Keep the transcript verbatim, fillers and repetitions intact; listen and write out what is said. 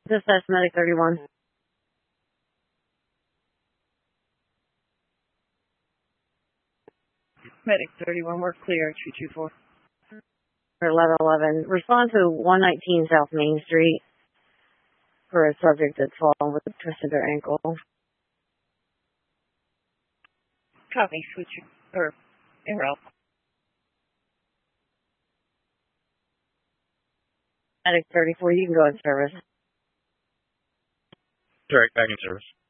Dispatch Medic thirty-one. Medic thirty-one, we're clear, two two four. eleven eleven. Respond to one nineteen South Main Street for a subject that's fallen with a twisted their ankle. Copy, switch, or arrow. Medic thirty-four, you can go in service. Direct back in service.